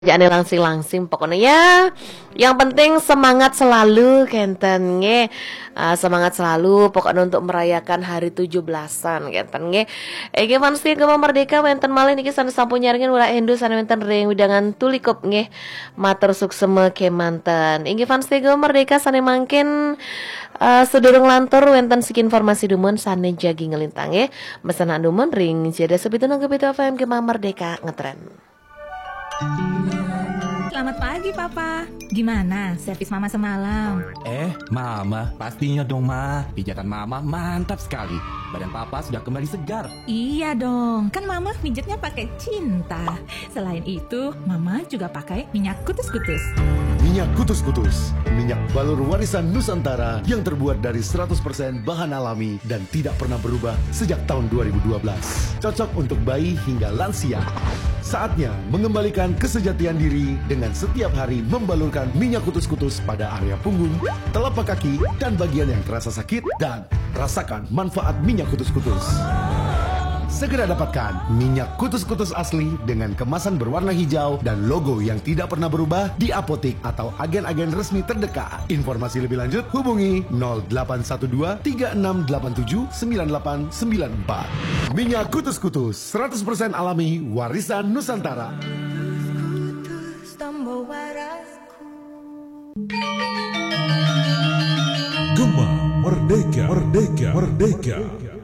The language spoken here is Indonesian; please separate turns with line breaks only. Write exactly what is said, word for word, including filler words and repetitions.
Jangan langsing-langsing pokoknya ya. Yang penting semangat selalu kenten nge. Uh, semangat selalu pokoknya untuk merayakan hari tujuh belasan kenten nge. Ege fansi Gema Merdeka wenten malih niki sana sampun nyaringin wala endu sana wenten ring widangan tulikop nge. Matur sukseme kemanten. Ege fansi Gema Merdeka sana mangkin uh, sedurung lantur wenten siki informasi dumun sana jagi ngelintang nge. Mesenan dumun ring jeda sepitu nang kepitu F M Gema Merdeka ngetren.
Selamat pagi Papa. Gimana servis Mama semalam?
Eh Mama, pastinya dong Ma. Pijatan Mama mantap sekali. Badan Papa sudah kembali segar.
Iya dong, kan Mama pijatnya pakai cinta. Selain itu, Mama juga pakai minyak kutus-kutus.
Minyak kutus-kutus, minyak balur warisan Nusantara yang terbuat dari seratus persen bahan alami dan tidak pernah berubah sejak tahun dua ribu dua belas. Cocok untuk bayi hingga lansia. Saatnya mengembalikan kesejatian diri dengan setiap hari membalurkan minyak kutus-kutus pada area punggung, telapak kaki, dan bagian yang terasa sakit, dan rasakan manfaat minyak kutus-kutus. Segera dapatkan minyak kutus-kutus asli dengan kemasan berwarna hijau dan logo yang tidak pernah berubah di apotik atau agen-agen resmi terdekat. Informasi lebih lanjut hubungi nol delapan satu dua tiga enam delapan tujuh sembilan delapan sembilan empat. Minyak kutus-kutus seratus persen alami warisan Nusantara.
Gema Merdeka, Merdeka, Merdeka.